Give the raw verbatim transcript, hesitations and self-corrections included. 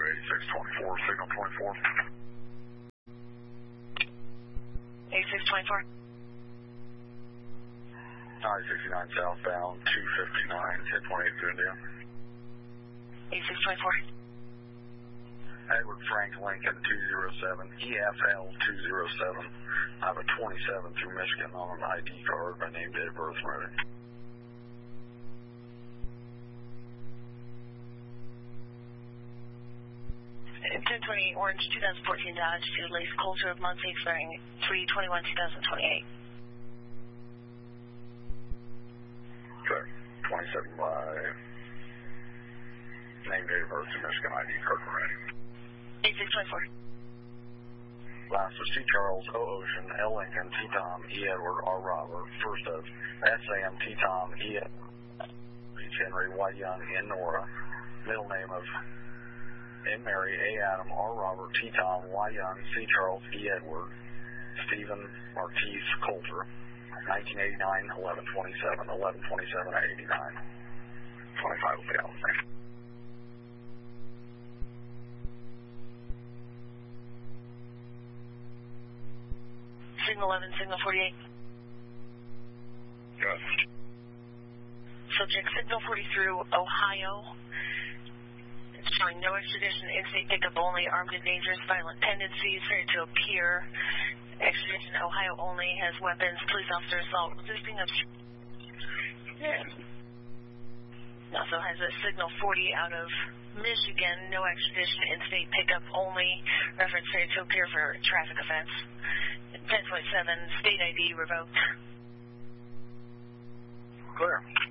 eighty-six twenty-four, signal twenty-four. eighty-six twenty-four. I sixty-nine southbound, two fifty-nine, ten twenty-eight to India. eighty-six twenty-four. Edward Frank Lincoln, two zero seven, E F L two zero seven. I have a twenty-seven through Michigan on an I D card. My name, date of birth, ready. ten twenty-eight Orange, twenty fourteen Dodge, to Lace Coulter of Muncie, expiring three twenty-one twenty twenty-eight. Clear. twenty-seven by name, date of birth, to Michigan I D card, ready. eighty-six twenty-four. Last was T. Charles, O. Ocean, L. Lincoln, T. Tom, E. Edward, R. Robert. First of S. Sam, T. Tom, E. H. Henry, Y. Young, N. Nora. Middle name of N. Mary, A. Adam, R. Robert, T. Tom, Y. Young, C. Charles, E. Edward. Stephen Marquise Coulter. nineteen eighty-nine, eleven twenty-seven, eleven twenty-seven, eighty-nine. twenty-five will be out. Thanks. Signal eleven, signal forty-eight. Good. Subject signal forty through Ohio. It's showing no extradition, in-state pickup only, armed and dangerous, violent tendencies, ready to appear. Extradition Ohio only, has weapons, police officer assault, resisting of... Yeah. Also has a signal forty out of Michigan, no extradition, in-state pickup only, reference ready to appear for traffic offense. ten twenty-seven, state I D revoked. Clear.